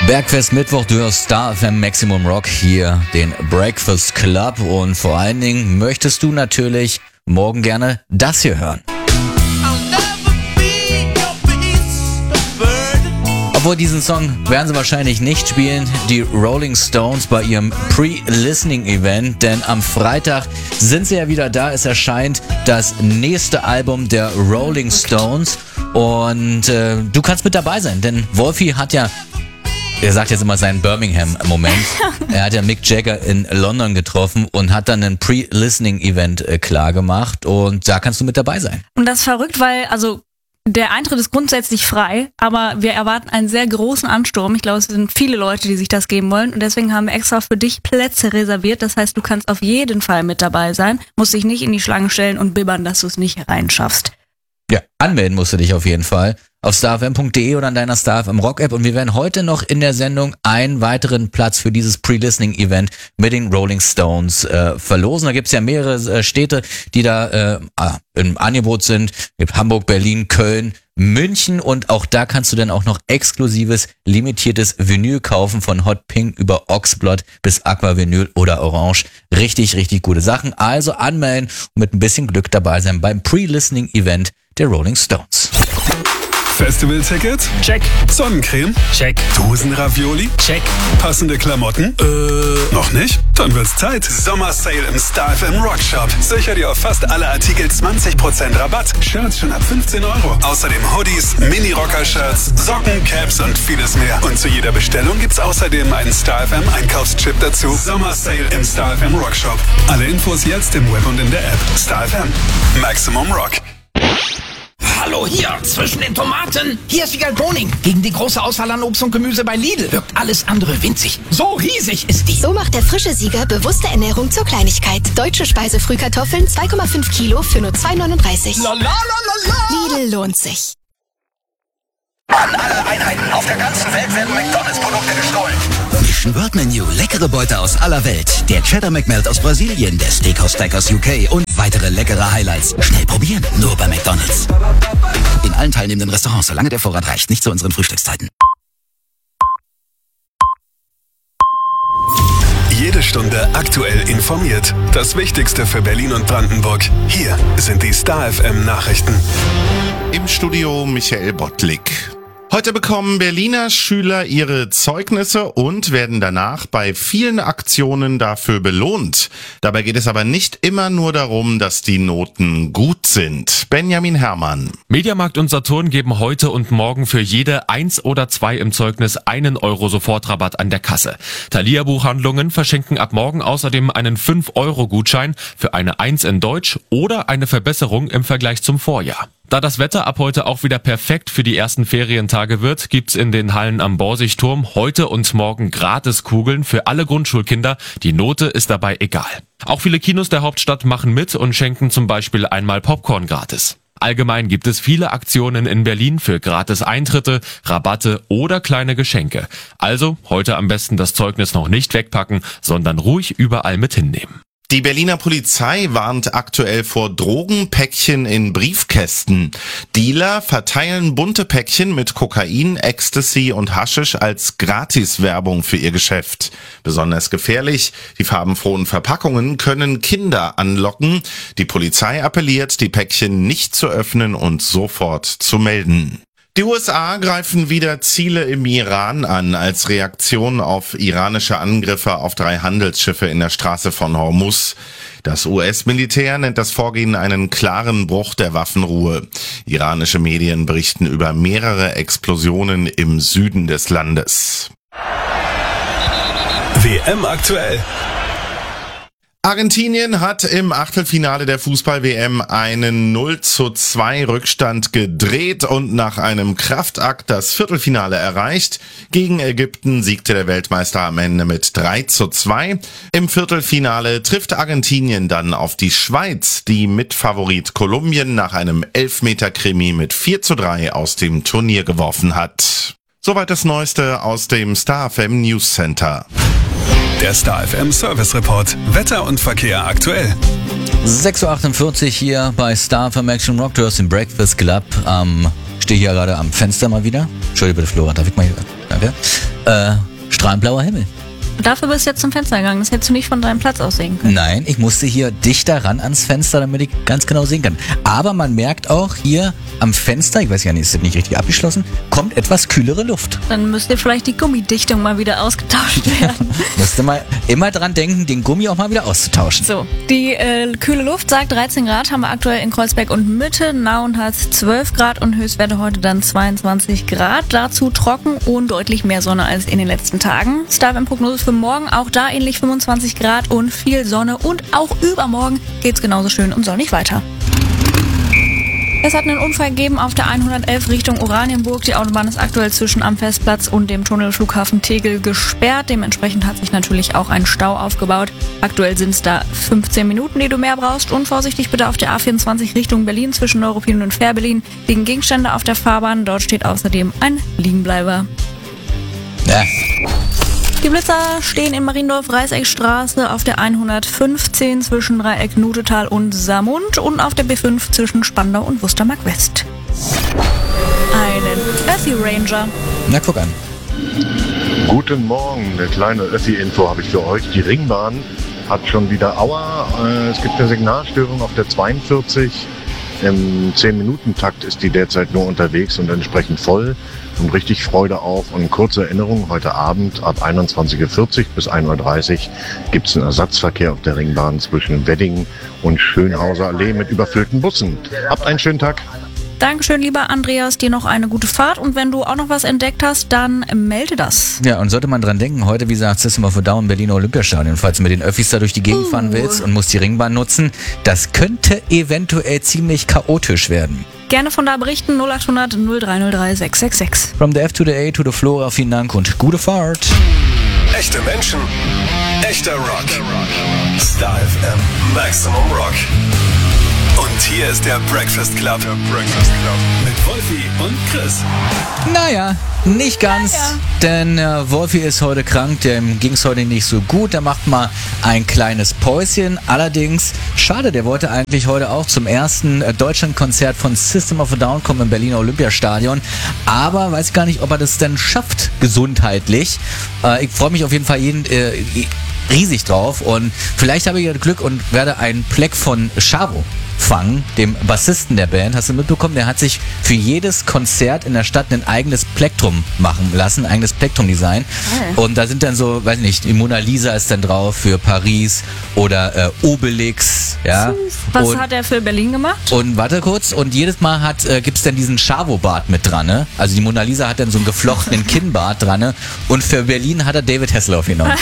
Bergfest Mittwoch, du hörst Star FM Maximum Rock, hier den Breakfast Club, und vor allen Dingen möchtest du natürlich morgen gerne das hier hören. Obwohl, diesen Song werden sie wahrscheinlich nicht spielen, die Rolling Stones bei ihrem Pre-Listening-Event, denn am Freitag sind sie ja wieder da. Es erscheint das nächste Album der Rolling Stones und du kannst mit dabei sein, denn Wolfi hat ja, er sagt jetzt immer seinen Birmingham-Moment. Er hat ja Mick Jagger in London getroffen und hat dann ein Pre-Listening-Event klar gemacht, und da kannst du mit dabei sein. Und das ist verrückt, weil, also, der Eintritt ist grundsätzlich frei, aber wir erwarten einen sehr großen Ansturm. Ich glaube, es sind viele Leute, die sich das geben wollen, und deswegen haben wir extra für dich Plätze reserviert. Das heißt, du kannst auf jeden Fall mit dabei sein, musst dich nicht in die Schlange stellen und bibbern, dass du es nicht reinschaffst. Ja, anmelden musst du dich auf jeden Fall auf starfm.de oder an deiner StarFM Rock App, und wir werden heute noch in der Sendung einen weiteren Platz für dieses Pre-Listening-Event mit den Rolling Stones verlosen. Da gibt's ja mehrere Städte, die da im Angebot sind. Es gibt Hamburg, Berlin, Köln, München, und auch da kannst du dann auch noch exklusives, limitiertes Vinyl kaufen, von Hot Pink über Oxblood bis Aqua Vinyl oder Orange. Richtig, richtig gute Sachen. Also anmelden und mit ein bisschen Glück dabei sein beim Pre-Listening-Event der Rolling Stones. Festival-Ticket? Check. Sonnencreme? Check. Dosenravioli? Check. Passende Klamotten? Noch nicht? Dann wird's Zeit. Sommersale im StarFM Rock Shop. Sicher dir auf fast alle Artikel 20% Rabatt. Shirts schon ab 15 Euro. Außerdem Hoodies, Mini-Rocker-Shirts, Socken, Caps und vieles mehr. Und zu jeder Bestellung gibt's außerdem einen StarFM Einkaufschip dazu. Sommersale im StarFM Rock Shop. Alle Infos jetzt im Web und in der App. StarFM. Maximum Rock. Hallo hier, zwischen den Tomaten. Hier ist Vigal Boning. Gegen die große Auswahl an Obst und Gemüse bei Lidl wirkt alles andere winzig. So riesig ist die. So macht der frische Sieger bewusste Ernährung zur Kleinigkeit. Deutsche Speisefrühkartoffeln 2,5 Kilo für nur 2,39. La la la la la. Lidl lohnt sich. An alle Einheiten auf der ganzen Welt werden McDonalds-Produkte gestohlen. Mission World Menu, leckere Beute aus aller Welt. Der Cheddar McMelt aus Brasilien, der Steakhouse Stack aus UK und weitere leckere Highlights. Schnell probieren, nur bei McDonalds. In allen teilnehmenden Restaurants, solange der Vorrat reicht, nicht zu unseren Frühstückszeiten. Jede Stunde aktuell informiert. Das Wichtigste für Berlin und Brandenburg. Hier sind die StarFM Nachrichten. Im Studio Michael Bottlik. Heute bekommen Berliner Schüler ihre Zeugnisse und werden danach bei vielen Aktionen dafür belohnt. Dabei geht es aber nicht immer nur darum, dass die Noten gut sind. Benjamin Herrmann. Mediamarkt und Saturn geben heute und morgen für jede 1 oder 2 im Zeugnis 1 Euro Sofortrabatt an der Kasse. Thalia Buchhandlungen verschenken ab morgen außerdem einen 5-Euro-Gutschein für eine 1 in Deutsch oder eine Verbesserung im Vergleich zum Vorjahr. Da das Wetter ab heute auch wieder perfekt für die ersten Ferientage wird, gibt's in den Hallen am Borsigturm heute und morgen gratis Kugeln für alle Grundschulkinder. Die Note ist dabei egal. Auch viele Kinos der Hauptstadt machen mit und schenken zum Beispiel einmal Popcorn gratis. Allgemein gibt es viele Aktionen in Berlin für gratis Eintritte, Rabatte oder kleine Geschenke. Also heute am besten das Zeugnis noch nicht wegpacken, sondern ruhig überall mit hinnehmen. Die Berliner Polizei warnt aktuell vor Drogenpäckchen in Briefkästen. Dealer verteilen bunte Päckchen mit Kokain, Ecstasy und Haschisch als Gratiswerbung für ihr Geschäft. Besonders gefährlich, die farbenfrohen Verpackungen können Kinder anlocken. Die Polizei appelliert, die Päckchen nicht zu öffnen und sofort zu melden. Die USA greifen wieder Ziele im Iran an als Reaktion auf iranische Angriffe auf 3 Handelsschiffe in der Straße von Hormuz. Das US-Militär nennt das Vorgehen einen klaren Bruch der Waffenruhe. Iranische Medien berichten über mehrere Explosionen im Süden des Landes. WM aktuell. Argentinien hat im Achtelfinale der Fußball-WM einen 0:2 Rückstand gedreht und nach einem Kraftakt das Viertelfinale erreicht. Gegen Ägypten siegte der Weltmeister am Ende mit 3:2. Im Viertelfinale trifft Argentinien dann auf die Schweiz, die Mitfavorit Kolumbien nach einem Elfmeter-Krimi mit 4:3 aus dem Turnier geworfen hat. Soweit das Neueste aus dem StarFM News Center. Der StarFM Service Report. Wetter und Verkehr aktuell. 6:48 Uhr hier bei StarFM Maximum Rock. Du hörst den Breakfast Club. Stehe hier gerade am Fenster mal wieder. Entschuldige bitte, Flora, darf ich mal hier? Danke. strahlend blauer Himmel. Dafür bist du jetzt zum Fenster gegangen. Das hättest du nicht von deinem Platz aus sehen können. Nein, ich musste hier dichter ran ans Fenster, damit ich ganz genau sehen kann. Aber man merkt auch hier am Fenster, ich weiß ja nicht, ist das nicht richtig abgeschlossen, kommt etwas kühlere Luft. Dann müsste vielleicht die Gummidichtung mal wieder ausgetauscht werden. Musste mal immer dran denken, den Gummi auch mal wieder auszutauschen. So, die kühle Luft sagt 13 Grad, haben wir aktuell in Kreuzberg und Mitte. Nauen hat 12 Grad und Höchstwerte heute dann 22 Grad. Dazu trocken und deutlich mehr Sonne als in den letzten Tagen. Starfm-Prognose für morgen, auch da ähnlich 25 Grad und viel Sonne. Und auch übermorgen geht's genauso schön und sonnig weiter. Es hat einen Unfall gegeben auf der 111 Richtung Oranienburg. Die Autobahn ist aktuell zwischen am Festplatz und dem Tunnelflughafen Tegel gesperrt. Dementsprechend hat sich natürlich auch ein Stau aufgebaut. Aktuell sind es da 15 Minuten, die du mehr brauchst. Und vorsichtig bitte auf der A24 Richtung Berlin zwischen Neuruppin und Fährberlin. Liegen Gegenstände auf der Fahrbahn. Dort steht außerdem ein Liegenbleiber. Ja. Die Blitzer stehen in Mariendorf-Reißeckstraße auf der 115 zwischen Dreieck-Nutetal und Samund und auf der B5 zwischen Spandau und Wustermark-West. Einen Öffi-Ranger. Na, guck an. Guten Morgen, eine kleine Öffi-Info habe ich für euch. Die Ringbahn hat schon wieder Aua. Es gibt eine Signalstörung auf der 42. Im 10-Minuten-Takt ist die derzeit nur unterwegs und entsprechend voll. Und richtig Freude auf. Und kurze Erinnerung, heute Abend ab 21.40 Uhr bis 1.30 Uhr gibt es einen Ersatzverkehr auf der Ringbahn zwischen Wedding und Schönhauser Allee mit überfüllten Bussen. Habt einen schönen Tag. Dankeschön, lieber Andreas, dir noch eine gute Fahrt. Und wenn du auch noch was entdeckt hast, dann melde das. Ja, und sollte man dran denken, heute, wie gesagt, System of a Down, Berliner Olympiastadion, falls du mit den Öffis da durch die Gegend fahren willst und musst die Ringbahn nutzen, das könnte eventuell ziemlich chaotisch werden. Gerne von da berichten, 0800 0303 666. From the F to the A to the Flora, vielen Dank und gute Fahrt. Echte Menschen, echter Rock. Star FM, Maximum Rock. Und hier ist der Breakfast Club. Mit Wolfi und Chris. Naja, nicht ganz, denn Wolfi ist heute krank, dem ging es heute nicht so gut, der macht mal ein kleines Päuschen. Allerdings, schade, der wollte eigentlich heute auch zum ersten Deutschlandkonzert von System of a Down kommen im Berliner Olympiastadion, aber weiß gar nicht, ob er das denn schafft, gesundheitlich. Ich freue mich auf jeden Fall riesig drauf und vielleicht habe ich ja Glück und werde einen Pleck von Chavo fangen, dem Bassisten der Band. Hast du mitbekommen, der hat sich für jedes Konzert in der Stadt ein eigenes Plektrum machen lassen, ein eigenes Plektrum-Design. Und da sind dann so, weiß nicht, die Mona Lisa ist dann drauf für Paris oder Obelix. Ja. Was hat er für Berlin gemacht? Und warte kurz, und jedes Mal gibt's dann diesen Chavo-Bart mit dran. Ne? Also die Mona Lisa hat dann so einen geflochtenen Kinnbart dran. Ne? Und für Berlin hat er David Hasselhoff genommen.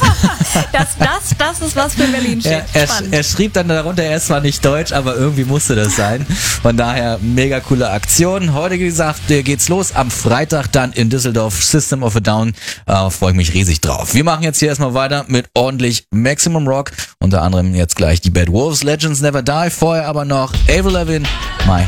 Das ist was für Berlin steht. Er schrieb dann darunter, er ist zwar nicht deutsch, aber irgendwie musste das sein. Von daher mega coole Aktion. Heute, wie gesagt, geht's los. Am Freitag dann in Düsseldorf, System of a Down. Freue ich mich riesig drauf. Wir machen jetzt hier erstmal weiter mit ordentlich Maximum Rock. Unter anderem jetzt gleich die Bad Wolves, Legends Never Die. Vorher aber noch Avril Lavigne, My